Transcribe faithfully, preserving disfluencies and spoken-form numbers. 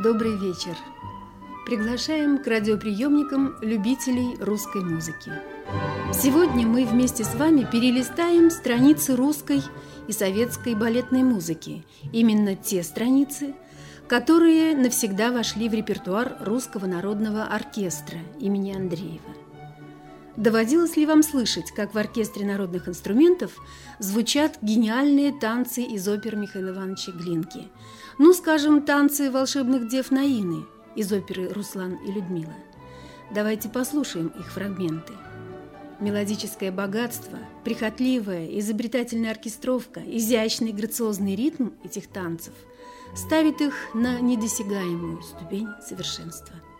Добрый вечер. Приглашаем к радиоприемникам любителей русской музыки. Сегодня мы вместе с вами перелистаем страницы русской и советской балетной музыки. Именно те страницы, которые навсегда вошли в репертуар Русского народного оркестра имени Андреева. Доводилось ли вам слышать, как в оркестре народных инструментов звучат гениальные танцы из опер Михаила Ивановича Глинки? Ну, скажем, танцы волшебных дев Наины из оперы «Руслан и Людмила». Давайте послушаем их фрагменты. Мелодическое богатство, прихотливая, изобретательная оркестровка, изящный грациозный ритм этих танцев ставит их на недосягаемую ступень совершенства.